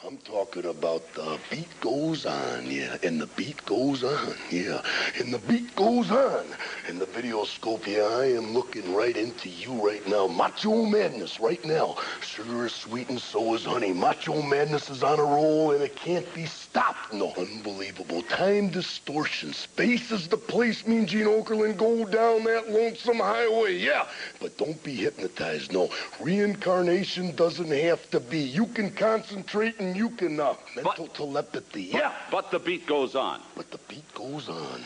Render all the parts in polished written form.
I'm talking about the beat goes on, yeah, and the beat goes on, yeah, and the beat goes on. In the video scope, yeah, I am looking right into you right now. Macho Madness right now. Sugar is sweet and so is honey. Macho Madness is on a roll and it can't be stopped. No, unbelievable. Time distortion. Space is the place, me and Gene Okerlund go down that lonesome highway, yeah. But don't be hypnotized, no. Reincarnation doesn't have to be. You can concentrate and you can, mental telepathy, yeah. But the beat goes on. But the beat goes on.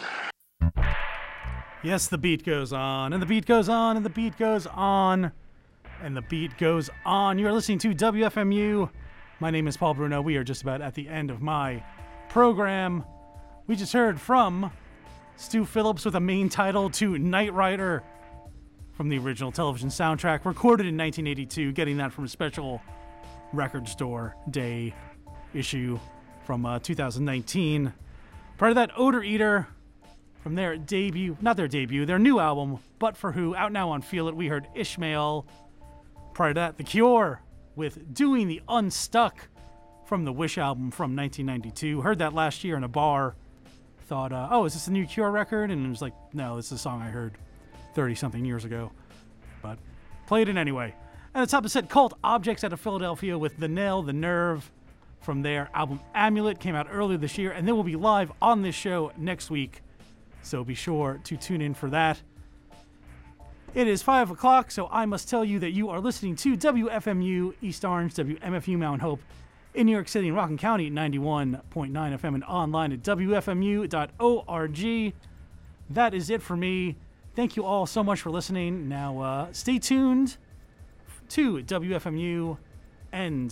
Yes, the beat goes on, and the beat goes on, and the beat goes on, and the beat goes on. You're listening to WFMU. My name is Paul Bruno. We are just about at the end of my program. We just heard from Stu Phillips with a main title to Knight Rider from the original television soundtrack, recorded in 1982, getting that from a special record store day issue from 2019. Prior to that, Odor Eater from their new album, But For Who, out now on Feel It. We heard Ishmael. Prior to that, The Cure with Doing the Unstuck from the Wish album from 1992. Heard that last year in a bar. Thought, is this a new Cure record? And it was like, no, this is a song I heard 30-something years ago. But played it anyway. And at the top of the set, Cult Objects out of Philadelphia with The Nail, The Nerve from their album Amulet. Came out earlier this year, and they will be live on this show next week. So be sure to tune in for that. It is 5 o'clock, so I must tell you that you are listening to WFMU East Orange, WMFU Mount Hope in New York City and Rockland County, 91.9 FM, and online at WFMU.org. That is it for me. Thank you all so much for listening. Now, stay tuned to WFMU and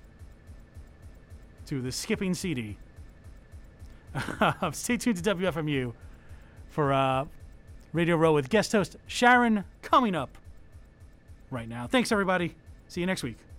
to the skipping CD. Stay tuned to WFMU for Radio Row with guest host Sharon coming up right now. Thanks, everybody. See you next week.